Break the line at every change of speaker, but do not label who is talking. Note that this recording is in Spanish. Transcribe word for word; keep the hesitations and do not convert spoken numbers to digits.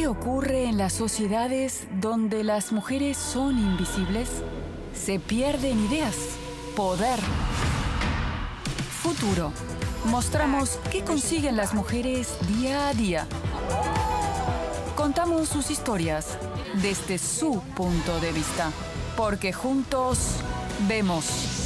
¿Qué ocurre en las sociedades donde las mujeres son invisibles? Se pierden ideas, poder, futuro. Mostramos qué consiguen las mujeres día a día. Contamos sus historias desde su punto de vista, porque juntos vemos.